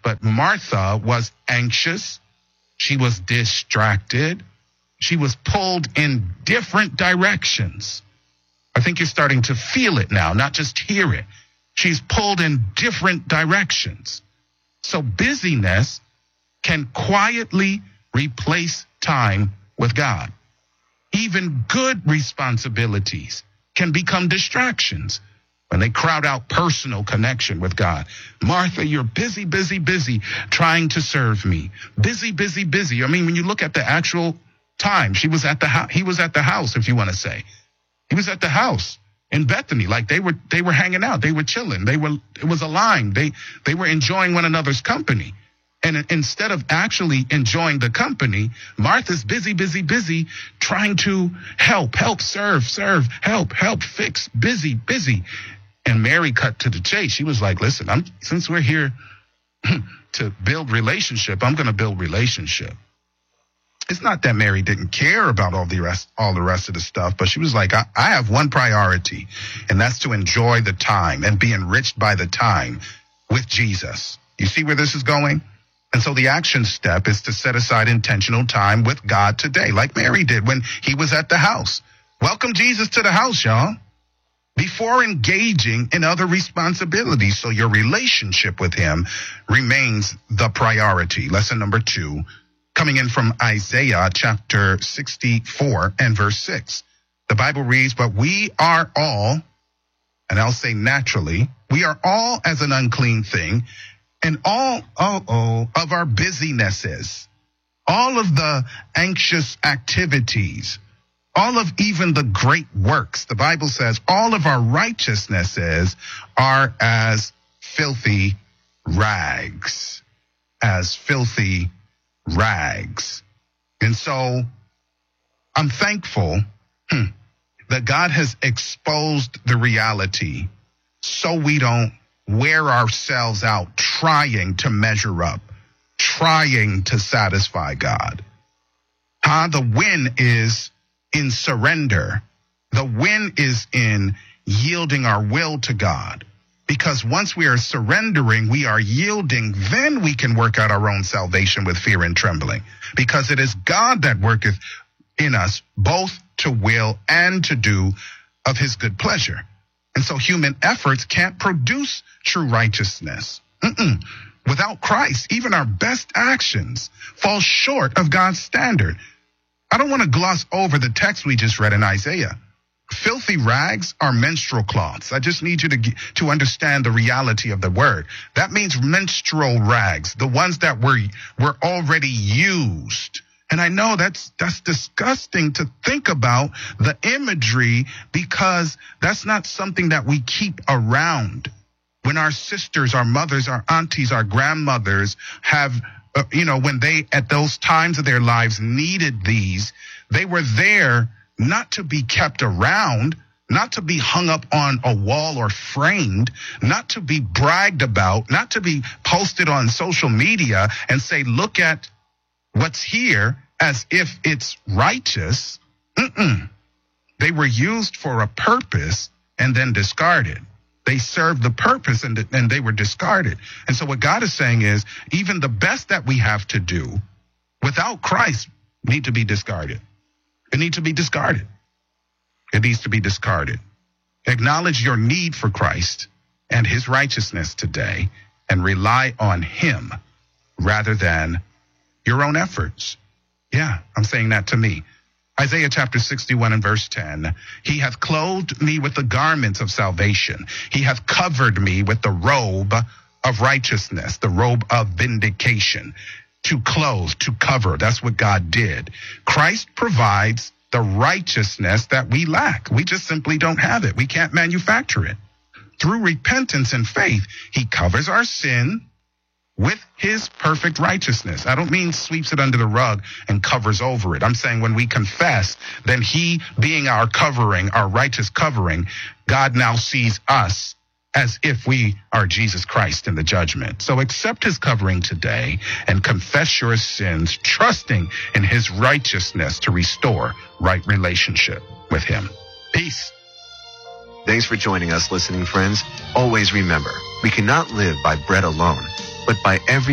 But Martha was anxious. She was distracted. She was pulled in different directions. I think you're starting to feel it now, not just hear it. She's pulled in different directions. So busyness can quietly replace time with God. Even good responsibilities can become distractions when they crowd out personal connection with God. Martha, you're busy trying to serve me. Busy. I mean, when you look at the actual time, he was at the house, if you want to say. He was at the house in Bethany. Like they were hanging out. They were chilling. It was a line. They were enjoying one another's company. And instead of actually enjoying the company, Martha's busy, trying to help, serve, help, fix, busy. And Mary cut to the chase. She was like, listen, since we're here to build relationship, I'm going to build relationship. It's not that Mary didn't care about all the rest of the stuff, but she was like, I have one priority, and that's to enjoy the time and be enriched by the time with Jesus. You see where this is going? And so the action step is to set aside intentional time with God today, like Mary did when he was at the house. Welcome Jesus to the house, y'all, before engaging in other responsibilities, so your relationship with him remains the priority. Lesson number 2, coming in from Isaiah chapter 64 and verse 6. The Bible reads, but we are all, and I'll say naturally, we are all as an unclean thing, and all of our busynesses, all of the anxious activities, all of even the great works. The Bible says all of our righteousnesses are as filthy rags, And so I'm thankful that God has exposed the reality so we don't wear ourselves out trying to measure up, trying to satisfy God. The win is in surrender. The win is in yielding our will to God. Because once we are surrendering, we are yielding, then we can work out our own salvation with fear and trembling. Because it is God that worketh in us both to will and to do of his good pleasure. And so human efforts can't produce true righteousness. Without Christ, even our best actions fall short of God's standard. I don't want to gloss over the text we just read in Isaiah. Filthy rags are menstrual cloths. I just need you to understand the reality of the word. That means menstrual rags, the ones that were already used. And I know that's disgusting to think about the imagery, because that's not something that we keep around. When our sisters, our mothers, our aunties, our grandmothers have, when they, at those times of their lives, needed these, they were there not to be kept around, not to be hung up on a wall or framed, not to be bragged about, not to be posted on social media and say, look at what's here as if it's righteous. They were used for a purpose and then discarded. They served the purpose and they were discarded. And so what God is saying is, even the best that we have to do without Christ need to be discarded. It needs to be discarded. It needs to be discarded. Acknowledge your need for Christ and his righteousness today and rely on him rather than your own efforts. Yeah, I'm saying that to me. Isaiah chapter 61 and verse 10, he hath clothed me with the garments of salvation. He hath covered me with the robe of righteousness, the robe of vindication. To clothe, to cover, that's what God did. Christ provides the righteousness that we lack. We just simply don't have it. We can't manufacture it. Through repentance and faith, he covers our sin with his perfect righteousness. I don't mean sweeps it under the rug and covers over it. I'm saying when we confess, then he being our covering, our righteous covering, God now sees us as if we are Jesus Christ in the judgment. So accept his covering today and confess your sins, trusting in his righteousness to restore right relationship with him. Peace. Thanks for joining us, listening friends. Always remember, we cannot live by bread alone, but by every